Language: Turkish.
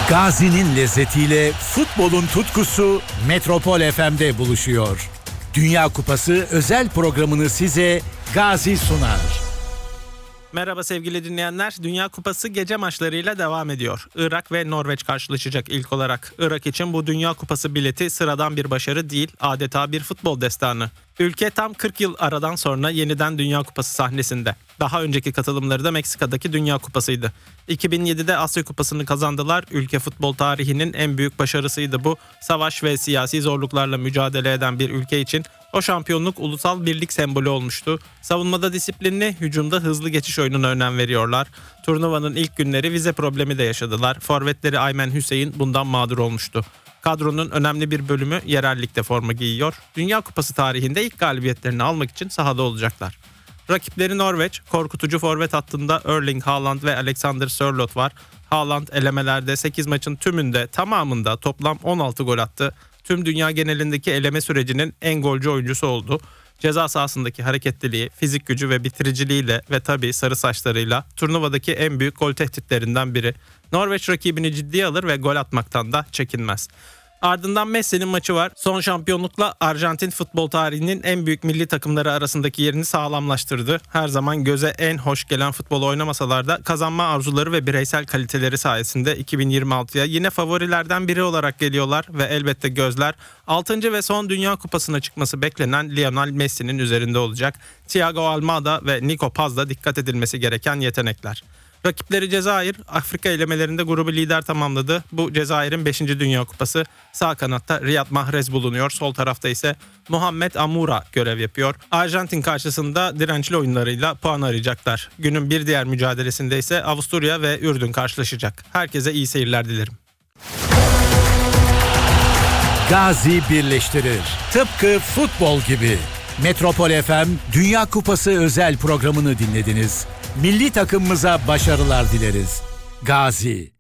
Gazi'nin lezzetiyle futbolun tutkusu Metropol FM'de buluşuyor. Dünya Kupası özel programını size Gazi sunar. Merhaba sevgili dinleyenler. Dünya Kupası gece maçlarıyla devam ediyor. Irak ve Norveç karşılaşacak ilk olarak. Irak için bu Dünya Kupası bileti sıradan bir başarı değil, adeta bir futbol destanı. Ülke tam 40 yıl aradan sonra yeniden Dünya Kupası sahnesinde. Daha önceki katılımları da Meksika'daki Dünya Kupası'ydı. 2007'de Asya Kupası'nı kazandılar. Ülke futbol tarihinin en büyük başarısıydı bu. Savaş ve siyasi zorluklarla mücadele eden bir ülke için o şampiyonluk ulusal birlik sembolü olmuştu. Savunmada disiplinli, hücumda hızlı geçiş oyununa önem veriyorlar. Turnuvanın ilk günleri vize problemi de yaşadılar. Forvetleri Aymen Hüseyin bundan mağdur olmuştu. Kadronun önemli bir bölümü yerel ligde forma giyiyor. Dünya Kupası tarihinde ilk galibiyetlerini almak için sahada olacaklar. Rakipleri Norveç, korkutucu forvet hattında Erling Haaland ve Alexander Sørloth var. Haaland elemelerde 8 maçın tümünde tamamında toplam 16 gol attı. Tüm dünya genelindeki eleme sürecinin en golcü oyuncusu oldu. Ceza sahasındaki hareketliliği, fizik gücü ve bitiriciliğiyle ve tabii sarı saçlarıyla turnuvadaki en büyük gol tehditlerinden biri. Norveç rakibini ciddiye alır ve gol atmaktan da çekinmez. Ardından Messi'nin maçı var. Son şampiyonlukla Arjantin futbol tarihinin en büyük milli takımları arasındaki yerini sağlamlaştırdı. Her zaman göze en hoş gelen futbol oynamasalar da kazanma arzuları ve bireysel kaliteleri sayesinde 2026'ya yine favorilerden biri olarak geliyorlar ve elbette gözler 6. ve son Dünya Kupası'na çıkması beklenen Lionel Messi'nin üzerinde olacak. Thiago Almada ve Nico Paz da dikkat edilmesi gereken yetenekler. Rakipleri Cezayir, Afrika elemelerinde grubu lider tamamladı. Bu Cezayir'in 5. Dünya Kupası. Sağ kanatta Riyad Mahrez bulunuyor. Sol tarafta ise Muhammed Amoura görev yapıyor. Arjantin karşısında dirençli oyunlarıyla puan arayacaklar. Günün bir diğer mücadelesinde ise Avusturya ve Ürdün karşılaşacak. Herkese iyi seyirler dilerim. Gazi birleştirir. Tıpkı futbol gibi. Metropol FM Dünya Kupası özel programını dinlediniz. Milli takımımıza başarılar dileriz. Gazi.